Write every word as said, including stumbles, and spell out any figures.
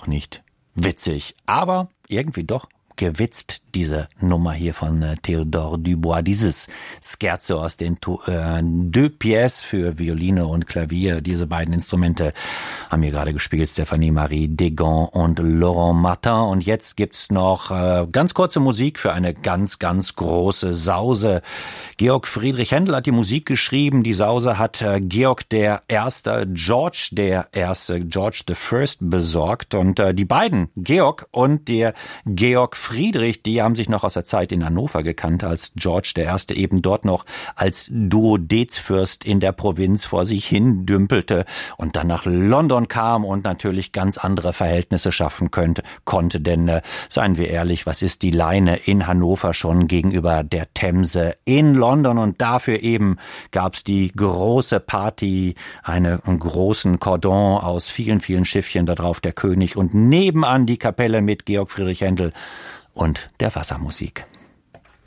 auch nicht witzig, aber irgendwie doch gewitzt, diese Nummer hier von äh, Théodore Dubois, dieses Scherzo aus den äh, Deux Pièces für Violine und Klavier. Diese beiden Instrumente haben hier gerade gespielt, Stéphanie Marie Degan und Laurent Martin. Und jetzt gibt's noch äh, ganz kurze Musik für eine ganz, ganz große Sause. Georg Friedrich Händel hat die Musik geschrieben. Die Sause hat äh, Georg der Erste, George der Erste, George the First besorgt. Und äh, die beiden, Georg und der Georg Friedrich, die haben sich noch aus der Zeit in Hannover gekannt, als George der Erste eben dort noch als Duodezfürst in der Provinz vor sich hin dümpelte und dann nach London kam und natürlich ganz andere Verhältnisse schaffen könnte, konnte. Denn, äh, seien wir ehrlich, was ist die Leine in Hannover schon gegenüber der Themse in London? Und dafür eben gab's die große Party, eine, einen großen Cordon aus vielen, vielen Schiffchen, da drauf der König und nebenan die Kapelle mit Georg Friedrich Händel und der Wassermusik.